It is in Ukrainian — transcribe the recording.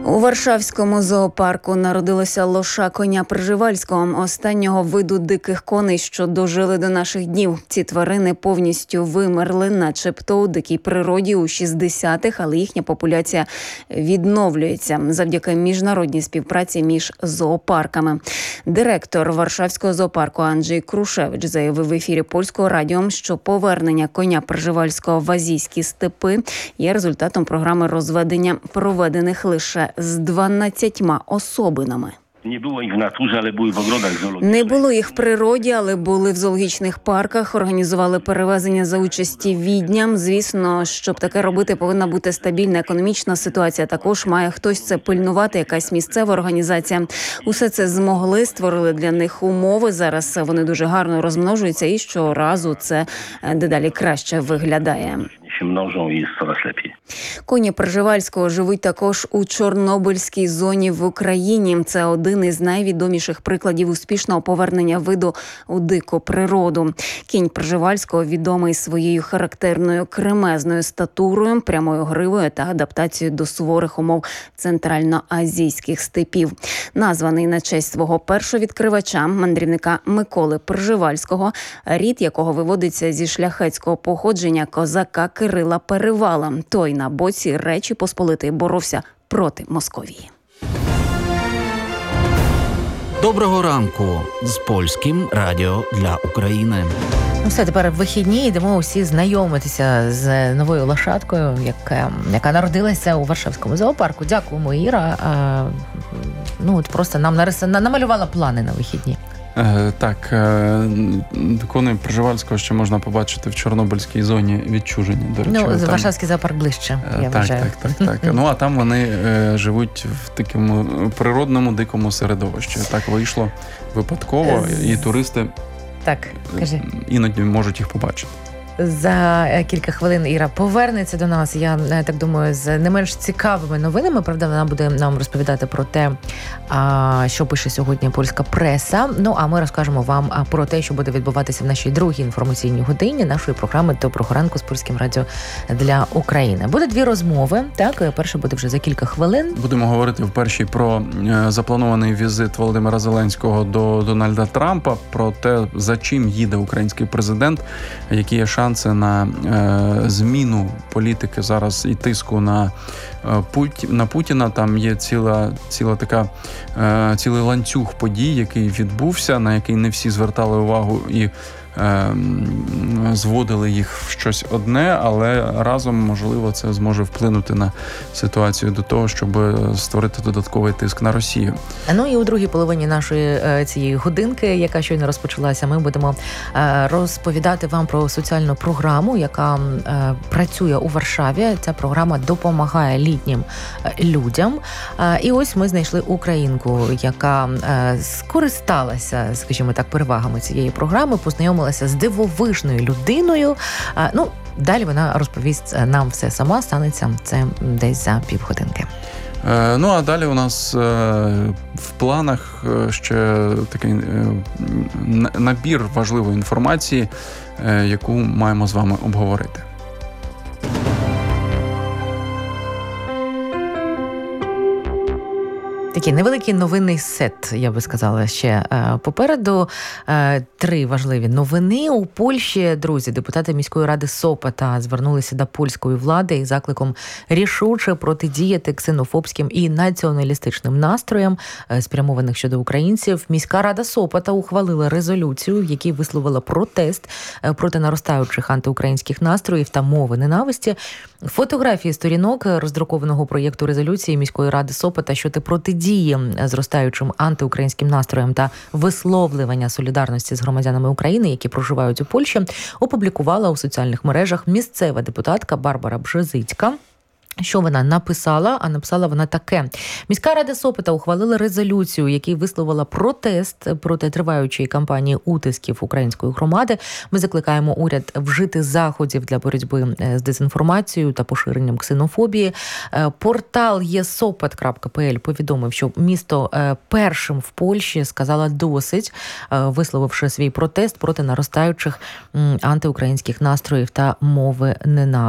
У Варшавському зоопарку народилося лоша коня Пржевальського, останнього виду диких коней, що дожили до наших днів. Ці тварини повністю вимерли, начебто у дикій природі у 60-х, але їхня популяція відновлюється завдяки міжнародній співпраці між зоопарками. Директор Варшавського зоопарку Анджей Крушевич заявив в ефірі Польського радіо, що повернення коня Пржевальського в азійські степи є результатом програми розведення, проведених лише з 12 особинами. Не було їх в натурі, але були в огородах зоологічних. Не було їх в природі, але були в зоологічних парках, організували перевезення за участі відням. Звісно, щоб таке робити, повинна бути стабільна економічна ситуація. Також має хтось це пильнувати, якась місцева організація. Усе це змогли, створили для них умови. Зараз вони дуже гарно розмножуються і щоразу це дедалі краще виглядає. Множą i jest coraz lepiej. Коні Пржевальського живуть також у Чорнобильській зоні в Україні. Це один із найвідоміших прикладів успішного повернення виду у дику природу. Кінь Пржевальського відомий своєю характерною кремезною статурою, прямою гривою та адаптацією до суворих умов центральноазійських степів. Названий на честь свого першовідкривача, мандрівника Миколи Пржевальського, рід якого виводиться зі шляхетського походження козака Кирила Перевала. Той на боці Речі Посполитої боровся проти Московії. Доброго ранку з Польським радіо для України. Ну все, тепер в вихідні йдемо усі знайомитися з новою лошадкою, яка народилася у Варшавському зоопарку. Дякуємо, Іра. От просто нам намалювала плани на вихідні. Так, кони Пржевальського ще можна побачити в Чорнобильській зоні відчуження, до речі. Варшавський зоопарк ближче, я вважаю. Так. А там вони живуть в такому природному дикому середовищі. Так вийшло випадково, і туристи іноді можуть їх побачити. За кілька хвилин Іра повернеться до нас, я так думаю, з не менш цікавими новинами. Правда, вона буде нам розповідати про те, що пише сьогодні польська преса. А ми розкажемо вам про те, що буде відбуватися в нашій другій інформаційній годині нашої програми «Доброго ранку» з Польським радіо для України. Буде дві розмови, так? Перша буде вже за кілька хвилин. Будемо говорити в першій про запланований візит Володимира Зеленського до Дональда Трампа, про те, за чим їде український президент, які є шанси на зміну політики зараз і тиску на Путіна. Там є цілий ланцюг подій, який відбувся, на який не всі звертали увагу і зводили їх в щось одне, але разом, можливо, це зможе вплинути на ситуацію до того, щоб створити додатковий тиск на Росію. І у другій половині нашої цієї годинки, яка щойно розпочалася, ми будемо розповідати вам про соціальну програму, яка працює у Варшаві. Ця програма допомагає літнім людям. І ось ми знайшли українку, яка скористалася, скажімо так, перевагами цієї програми, познайомилася з дивовижною людиною. Далі вона розповість нам все сама, станеться це десь за півгодинки. А далі у нас в планах ще такий набір важливої інформації, яку маємо з вами обговорити. Такий невеликий новинний сет, я би сказала, ще попереду. 3 важливі новини. У Польщі, друзі, депутати міської ради Сопота звернулися до польської влади із закликом рішуче протидіяти ксенофобським і націоналістичним настроям, спрямованих щодо українців. Міська рада Сопота ухвалила резолюцію, в якій висловила протест проти наростаючих антиукраїнських настроїв та мови ненависті. Фотографії сторінок роздрукованого проєкту резолюції міської ради Сопота щодо протидії зростаючим антиукраїнським настроям та висловлювання солідарності з громадянами України, які проживають у Польщі, опублікувала у соціальних мережах місцева депутатка Барбара Бжезицька. Що вона написала? А написала вона таке. Міська рада Сопота ухвалила резолюцію, в якій висловила протест проти триваючої кампанії утисків української громади. Ми закликаємо уряд вжити заходів для боротьби з дезінформацією та поширенням ксенофобії. Портал єсопот.пл повідомив, що місто першим в Польщі сказала досить, висловивши свій протест проти наростаючих антиукраїнських настроїв та мови ненависті.